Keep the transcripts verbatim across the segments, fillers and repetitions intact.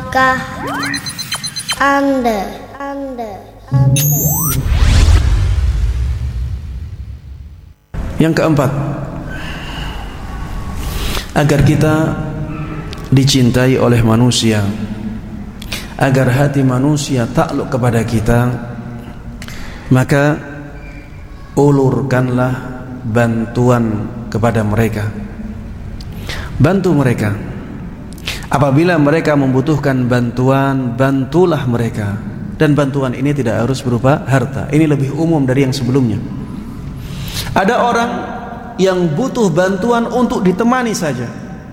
Tahukah Anda, Anda, Anda. Yang keempat, agar kita dicintai oleh manusia, agar hati manusia takluk kepada kita, maka ulurkanlah bantuan kepada mereka. Bantu mereka. Apabila mereka membutuhkan bantuan, bantulah mereka. Dan bantuan ini tidak harus berupa harta. Ini lebih umum dari yang sebelumnya. Ada orang yang butuh bantuan untuk ditemani saja.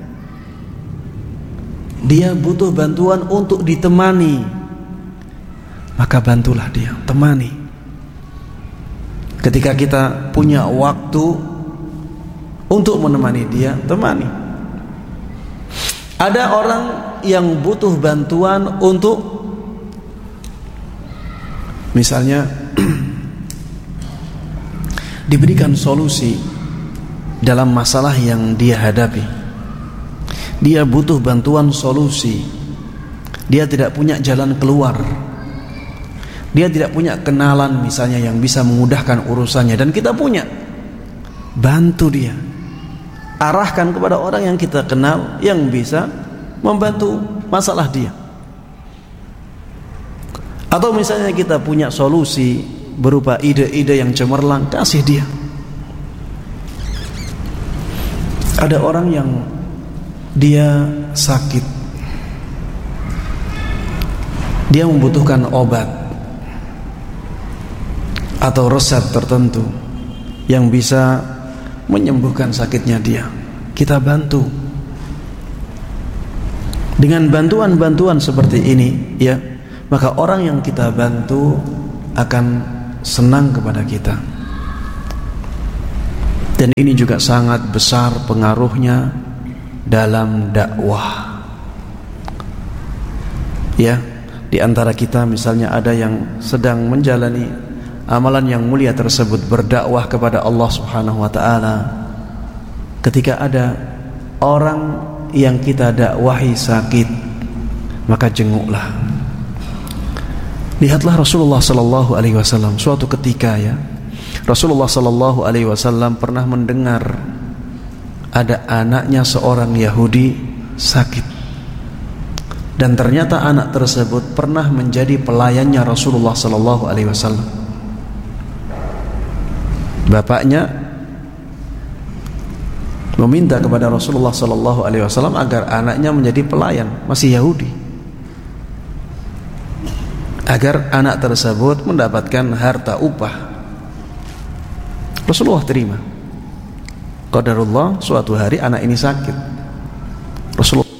Dia butuh bantuan untuk ditemani, maka bantulah dia, temani. Ketika kita punya waktu untuk menemani dia, temani. Ada orang yang butuh bantuan untuk, misalnya, diberikan solusi dalam masalah yang dia hadapi. Dia butuh bantuan solusi. Dia tidak punya jalan keluar. Dia tidak punya kenalan misalnya yang bisa memudahkan urusannya, dan kita punya. Bantu dia. Arahkan kepada orang yang kita kenal yang bisa membantu masalah dia. Atau misalnya kita punya solusi berupa ide-ide yang cemerlang, kasih dia. Ada orang yang dia sakit, dia membutuhkan obat atau resep tertentu yang bisa menyembuhkan sakitnya dia. Kita bantu. Dengan bantuan-bantuan seperti ini, ya, maka orang yang kita bantu akan senang kepada kita. Dan ini juga sangat besar pengaruhnya dalam dakwah. Ya, di antara kita misalnya ada yang sedang menjalani amalan yang mulia tersebut, berdakwah kepada Allah Subhanahu wa taala. Ketika ada orang yang kita dakwahi sakit, maka jenguklah. Lihatlah Rasulullah sallallahu alaihi wasallam suatu ketika, ya. Rasulullah sallallahu alaihi wasallam pernah mendengar ada anaknya seorang Yahudi sakit. Dan ternyata anak tersebut pernah menjadi pelayannya Rasulullah sallallahu alaihi wasallam. Bapaknya meminta kepada Rasulullah sallallahu alaihi wasallam agar anaknya menjadi pelayan, masih Yahudi, agar anak tersebut mendapatkan harta upah. Rasulullah terima. Qadarullah, suatu hari anak ini sakit. Rasulullah